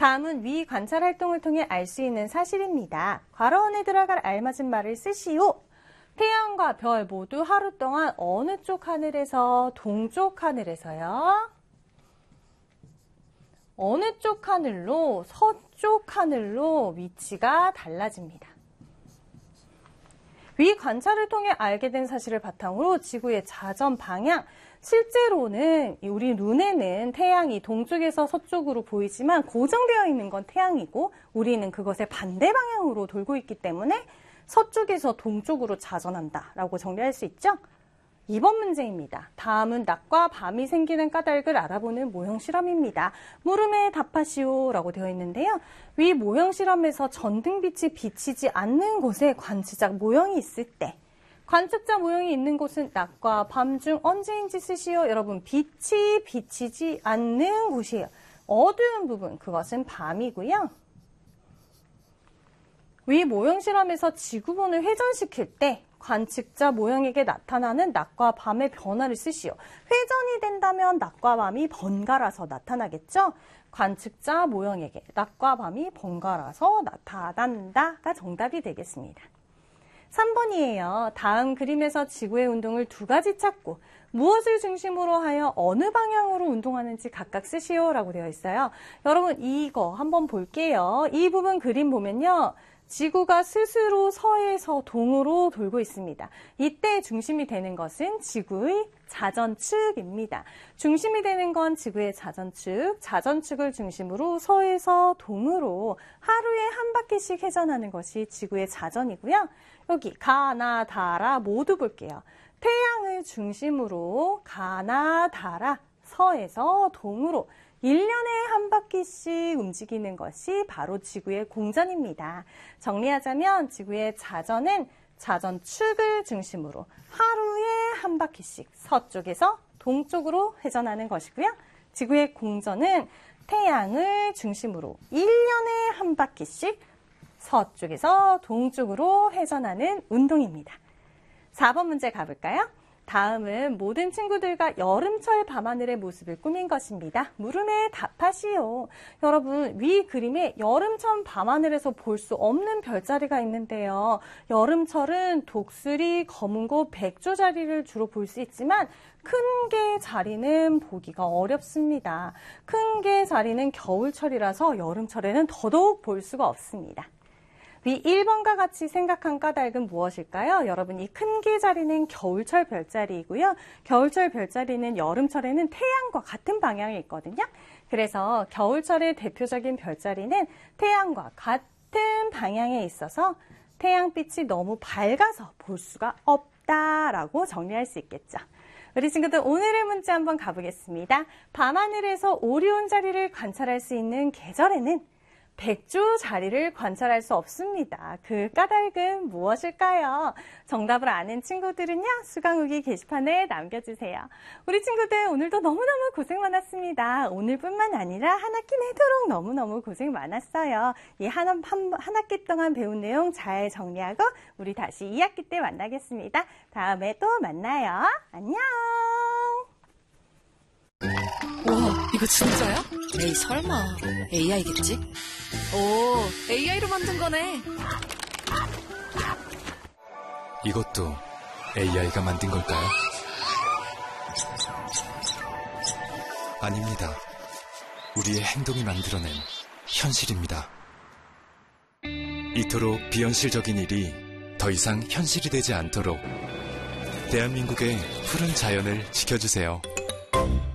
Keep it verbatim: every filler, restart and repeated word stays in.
다음은 위 관찰 활동을 통해 알 수 있는 사실입니다. 괄호원에 들어갈 알맞은 말을 쓰시오. 태양과 별 모두 하루 동안 어느 쪽 하늘에서? 동쪽 하늘에서요. 어느 쪽 하늘로? 서쪽 하늘로 위치가 달라집니다. 위 관찰을 통해 알게 된 사실을 바탕으로 지구의 자전 방향, 실제로는 우리 눈에는 태양이 동쪽에서 서쪽으로 보이지만 고정되어 있는 건 태양이고 우리는 그것의 반대 방향으로 돌고 있기 때문에 서쪽에서 동쪽으로 자전한다라고 정리할 수 있죠? 이 번 문제입니다. 다음은 낮과 밤이 생기는 까닭을 알아보는 모형 실험입니다. 물음에 답하시오 라고 되어 있는데요. 위 모형 실험에서 전등빛이 비치지 않는 곳에 관측자 모형이 있을 때 관측자 모형이 있는 곳은 낮과 밤 중 언제인지 쓰시오. 여러분, 빛이 비치지 않는 곳이에요. 어두운 부분, 그것은 밤이고요. 위 모형 실험에서 지구본을 회전시킬 때 관측자 모형에게 나타나는 낮과 밤의 변화를 쓰시오. 회전이 된다면 낮과 밤이 번갈아서 나타나겠죠? 관측자 모형에게 낮과 밤이 번갈아서 나타난다가 정답이 되겠습니다. 삼 번이에요. 다음 그림에서 지구의 운동을 두 가지 찾고 무엇을 중심으로 하여 어느 방향으로 운동하는지 각각 쓰시오 라고 되어 있어요. 여러분, 이거 한번 볼게요. 이 부분 그림 보면요. 지구가 스스로 서에서 동으로 돌고 있습니다. 이때 중심이 되는 것은 지구의 자전축입니다. 중심이 되는 건 지구의 자전축, 자전축을 중심으로 서에서 동으로 하루에 한 바퀴씩 회전하는 것이 지구의 자전이고요. 여기 가나 다라 모두 볼게요. 태양을 중심으로 가나 다라 서에서 동으로 일 년에 한 바퀴씩 움직이는 것이 바로 지구의 공전입니다. 정리하자면 지구의 자전은 자전축을 중심으로 하루에 한 바퀴씩 서쪽에서 동쪽으로 회전하는 것이고요. 지구의 공전은 태양을 중심으로 일 년에 한 바퀴씩 서쪽에서 동쪽으로 회전하는 운동입니다. 사 번 문제 가볼까요? 다음은 모든 친구들과 여름철 밤하늘의 모습을 꾸민 것입니다. 물음에 답하시오. 여러분, 위 그림에 여름철 밤하늘에서 볼 수 없는 별자리가 있는데요. 여름철은 독수리, 검은고, 백조자리를 주로 볼 수 있지만 큰 개 자리는 보기가 어렵습니다. 큰 개 자리는 겨울철이라서 여름철에는 더더욱 볼 수가 없습니다. 위 일 번과 같이 생각한 까닭은 무엇일까요? 여러분, 이 큰 개 자리는 겨울철 별자리이고요. 겨울철 별자리는 여름철에는 태양과 같은 방향에 있거든요. 그래서 겨울철의 대표적인 별자리는 태양과 같은 방향에 있어서 태양빛이 너무 밝아서 볼 수가 없다라고 정리할 수 있겠죠. 우리 친구들, 오늘의 문제 한번 가보겠습니다. 밤하늘에서 오리온 자리를 관찰할 수 있는 계절에는 백조 자리를 관찰할 수 없습니다. 그 까닭은 무엇일까요? 정답을 아는 친구들은요, 수강후기 게시판에 남겨주세요. 우리 친구들, 오늘도 너무너무 고생 많았습니다. 오늘뿐만 아니라 한 학기 내도록 너무너무 고생 많았어요. 이 한, 한, 한 학기 동안 배운 내용 잘 정리하고 우리 다시 이 학기 때 만나겠습니다. 다음에 또 만나요. 안녕! 우와, 이거 진짜야? 에이, 설마 에이아이겠지? 오, 에이아이로 만든 거네. 이것도 에이아이가 만든 걸까요? 아닙니다. 우리의 행동이 만들어낸 현실입니다. 이토록 비현실적인 일이 더 이상 현실이 되지 않도록 대한민국의 푸른 자연을 지켜주세요.